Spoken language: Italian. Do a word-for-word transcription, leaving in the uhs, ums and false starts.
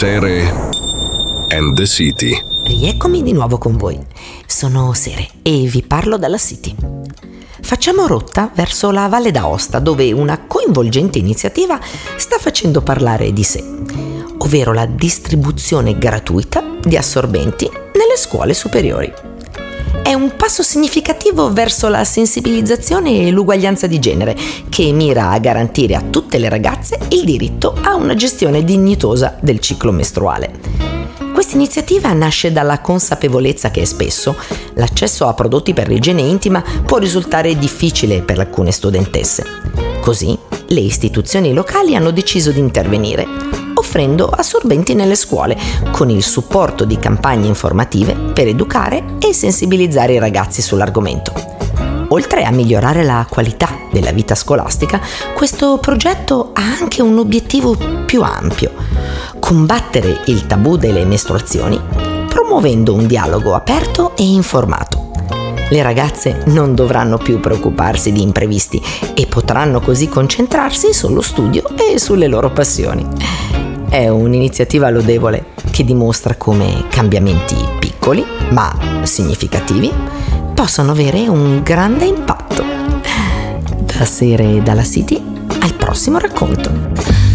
Sere and the City. Rieccomi di nuovo con voi. Sono Sere e vi parlo dalla City. Facciamo rotta verso la Valle d'Aosta, dove una coinvolgente iniziativa sta facendo parlare di sé, ovvero la distribuzione gratuita di assorbenti nelle scuole superiori. È un passo significativo verso la sensibilizzazione e l'uguaglianza di genere, che mira a garantire a tutte le ragazze il diritto a una gestione dignitosa del ciclo mestruale. Questa iniziativa nasce dalla consapevolezza che spesso l'accesso a prodotti per l'igiene intima può risultare difficile per alcune studentesse. Così, le istituzioni locali hanno deciso di intervenire, offrendo assorbenti nelle scuole, con il supporto di campagne informative per educare e sensibilizzare i ragazzi sull'argomento. Oltre a migliorare la qualità della vita scolastica, questo progetto ha anche un obiettivo più ampio: combattere il tabù delle mestruazioni, promuovendo un dialogo aperto e informato. Le ragazze non dovranno più preoccuparsi di imprevisti e potranno così concentrarsi sullo studio e sulle loro passioni. È un'iniziativa lodevole che dimostra come cambiamenti piccoli, ma significativi, possono avere un grande impatto. Da Sere e dalla City, al prossimo racconto.